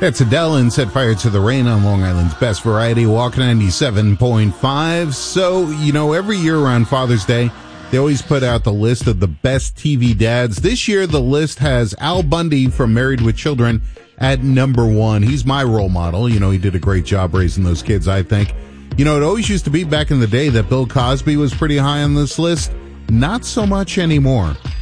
That's Adele and Set Fire to the Rain on Long Island's Best Variety, Walk 97.5. So, every year around Father's Day, they always put out the list of the best TV dads. This year, the list has Al Bundy from Married with Children at number one. He's my role model. He did a great job raising those kids, I think. It always used to be back in the day that Bill Cosby was pretty high on this list. Not so much anymore.